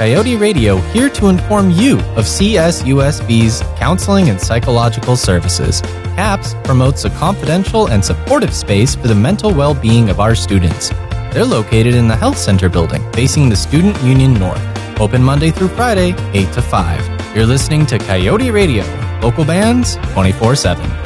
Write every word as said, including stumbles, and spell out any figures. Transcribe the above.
Coyote Radio, here to inform you of C S U S B's counseling and psychological services. CAPS promotes a confidential and supportive space for the mental well-being of our students. They're located in the Health Center building, facing the Student Union North. Open Monday through Friday, eight to five. You're listening to Coyote Radio, local bands twenty-four seven.